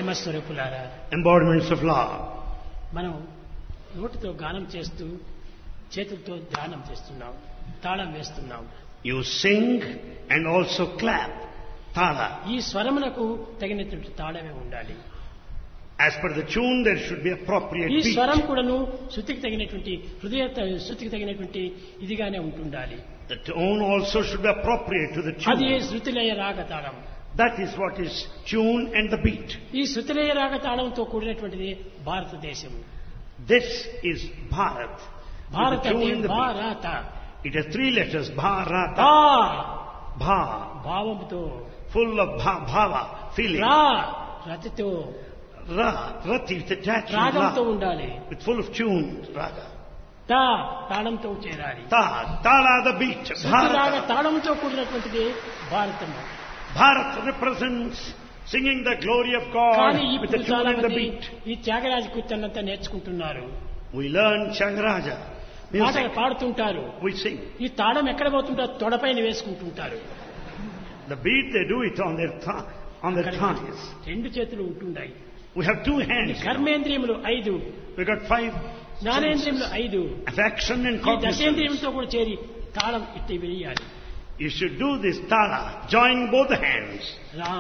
ప్రేమ స్వరూపులారా, embodiments of love. మనం నోటితో గానం చేస్తూ చేతులతో ధ్యానం చేస్తున్నాం, తాళం వేస్తున్నాం. You sing and also clap. Tala. ఈ స్వరమునకు తగినటువంటి తాళమే ఉండాలి. As per the tune, there should be appropriate ఈ beat. స్వరం కూడాను శృతికి తగినటువంటి హృదయ శృతికి తగినటువంటి ఇదిగానే ఉంటుండాలి. The tone also should be appropriate to the అది tune. శృతిలయ రాగ తాళం. That is what is tune and the beat. ఈ శృతిలయ రాగ తాళంతో కూడినటువంటిది భారతదేశం. This is Bharat. భారత With the tune and అంటే the beat. భారత. It has 3 letters. Bharata. భా Bha. భావంతో, Full of bhava, feeling. రా రతితో, Ra. Rati with attachment. రాగంతో Ra. ఉండాలి. With full of tune. Raga. తా తాళంతో చేరాలి. Ta. Tala the beat. శృతి రాగ Bharata. తాళంతో కూడినటువంటిది Bharatam. Bharat represents singing the glory of God కానీ with the ఇప్పుడు tune చాలా and the మంది beat. ఈ త్యాగరాజ కీర్తనంతా నేర్చుకుంటున్నారు, We learn Changaraja పాటలు music. పాడుతుంటారు. We sing. ఈ తాళం ఎక్కడ పోతుంటారు, తొడపైన వేసుకుంటుంటారు. The beat they do it on their thighs. రెండు చేతులు ఉంటున్నాయి. We have 2 ఈ hands. కర్మేంద్రియములు 5, We got 5 జ్ఞానేంద్రియములు 5, affection and ఈ cognizance. దశేంద్రియంతో కూడా చేరి తాళం ఇట్టి వేయాలి. You should do this tala, join both hands. రా